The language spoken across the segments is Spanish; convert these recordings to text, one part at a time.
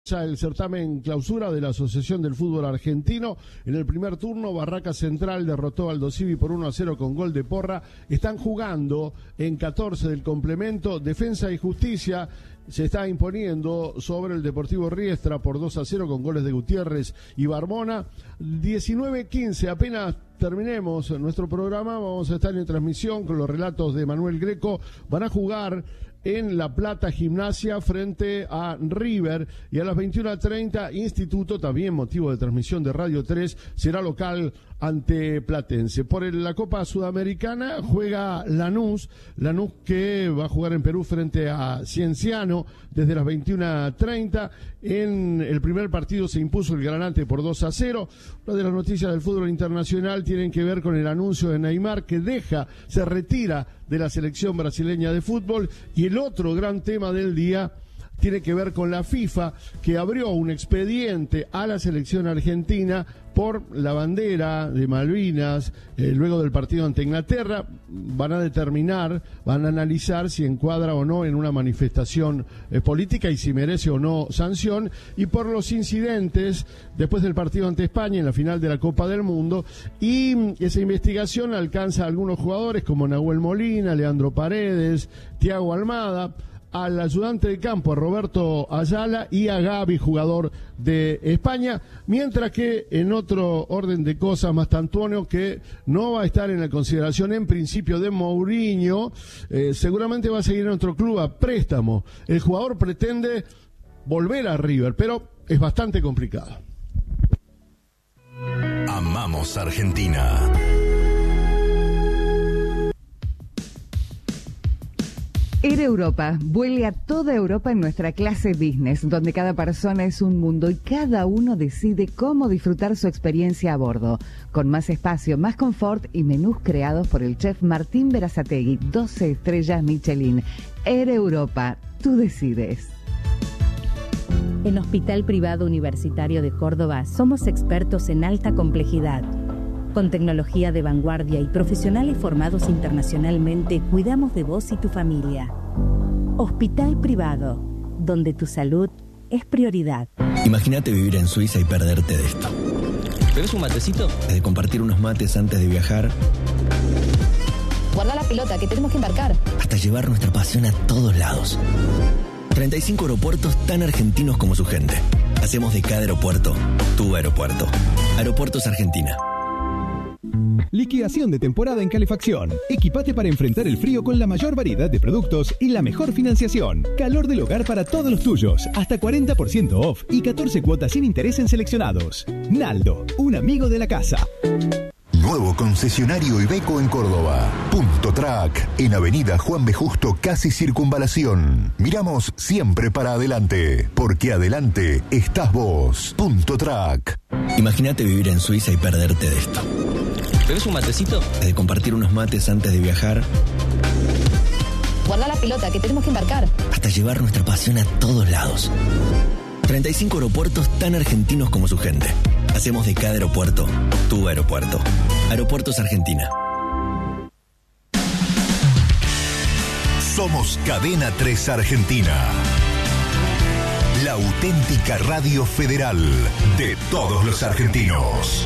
El certamen clausura de la Asociación del Fútbol Argentino. En el primer turno, Barraca Central derrotó al Aldo Civi por 1-0 con gol de Porra. Están jugando en 14 del complemento. Defensa y Justicia se está imponiendo sobre el Deportivo Riestra por 2-0 con goles de Gutiérrez y Barbona. 19:15, apenas terminemos nuestro programa, vamos a estar en transmisión con los relatos de Manuel Greco. Van a jugar en La Plata Gimnasia frente a River, y a las 21:30 Instituto, también motivo de transmisión de Radio 3, será local ante Platense. Por la Copa Sudamericana juega Lanús que va a jugar en Perú frente a Cienciano desde las 21:30. En el primer partido se impuso el Granate por 2-0. Una de las noticias del fútbol internacional tienen que ver con el anuncio de Neymar, que se retira de la selección brasileña de fútbol. Y el otro gran tema del día tiene que ver con la FIFA, que abrió un expediente a la selección argentina por la bandera de Malvinas, luego del partido ante Inglaterra. Van a analizar si encuadra o no en una manifestación política y si merece o no sanción, y por los incidentes después del partido ante España en la final de la Copa del Mundo. Y esa investigación alcanza a algunos jugadores como Nahuel Molina, Leandro Paredes, Thiago Almada, al ayudante de campo, a Roberto Ayala, y a Gavi, jugador de España, mientras que en otro orden de cosas, Mastantuono, que no va a estar en la consideración en principio de Mourinho, seguramente va a seguir en otro club a préstamo. El jugador pretende volver a River, pero es bastante complicado. Amamos Argentina. Air Europa vuele a toda Europa en nuestra clase business, donde cada persona es un mundo y cada uno decide cómo disfrutar su experiencia a bordo. Con más espacio, más confort y menús creados por el chef Martín Berazategui, 12 estrellas Michelin. Air Europa, tú decides. En Hospital Privado Universitario de Córdoba somos expertos en alta complejidad. Con tecnología de vanguardia y profesionales formados internacionalmente, cuidamos de vos y tu familia. Hospital Privado, donde tu salud es prioridad. Imagínate vivir en Suiza y perderte de esto. ¿Tenés un matecito? De compartir unos mates antes de viajar. Guarda la pelota, que tenemos que embarcar. Hasta llevar nuestra pasión a todos lados. 35 aeropuertos tan argentinos como su gente. Hacemos de cada aeropuerto tu aeropuerto. Aeropuertos Argentina. Liquidación de temporada en calefacción. Equipate para enfrentar el frío con la mayor variedad de productos y la mejor financiación. Calor del hogar para todos los tuyos. Hasta 40% off y 14 cuotas sin interés en seleccionados. Naldo, un amigo de la casa. Nuevo concesionario Iveco en Córdoba. Punto Track, en Avenida Juan B. Justo, casi Circunvalación. Miramos siempre para adelante, porque adelante estás vos. Punto Track. Imagínate vivir en Suiza y perderte de esto. ¿Tenés un matecito? De compartir unos mates antes de viajar. Guarda la pelota, que tenemos que embarcar. Hasta llevar nuestra pasión a todos lados. 35 aeropuertos tan argentinos como su gente. Hacemos de cada aeropuerto tu aeropuerto. Aeropuertos Argentina. Somos Cadena 3 Argentina. La auténtica radio federal de todos los argentinos.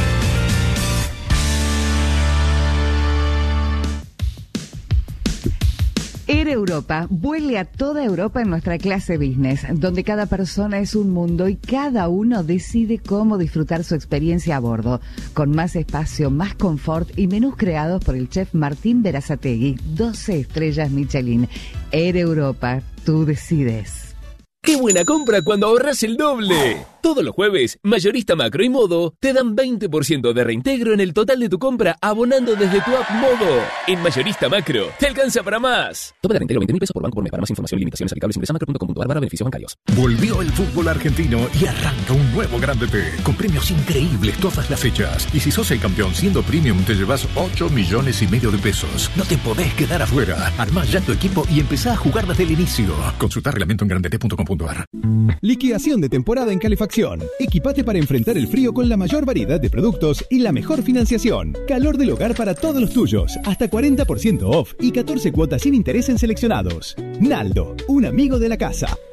Air Europa vuele a toda Europa en nuestra clase business, donde cada persona es un mundo y cada uno decide cómo disfrutar su experiencia a bordo. Con más espacio, más confort y menús creados por el chef Martín Berazategui, 12 estrellas Michelin. Air Europa, tú decides. ¡Qué buena compra cuando ahorras el doble! Todos los jueves, Mayorista Macro y Modo te dan 20% de reintegro en el total de tu compra abonando desde tu app Modo. En Mayorista Macro, te alcanza para más. Tope de reintegro 20.000 pesos por banco por mes. Para más información y limitaciones aplicables ingresa macro.com.ar/beneficios bancarios. Volvió el fútbol argentino y arranca un nuevo Grande T, con premios increíbles todas las fechas. Y si sos el campeón siendo premium, te llevas 8,5 millones de pesos. No te podés quedar afuera. Armá ya tu equipo y empezá a jugar desde el inicio. Consulta reglamento en grandet.com.ar. Liquidación de temporada en calefacción. Equipate para enfrentar el frío con la mayor variedad de productos y la mejor financiación. Calor del hogar para todos los tuyos. Hasta 40% off y 14 cuotas sin interés en seleccionados. Naldo, un amigo de la casa.